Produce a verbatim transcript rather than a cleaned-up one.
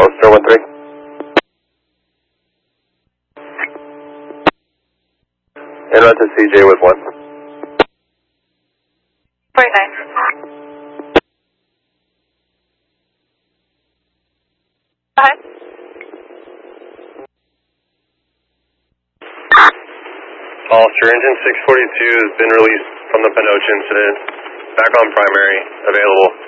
zero one three. En route to C J with one. forty-nine. Go ahead. Foster, engine six forty-two has been released from the Panocha incident. Back on primary, available.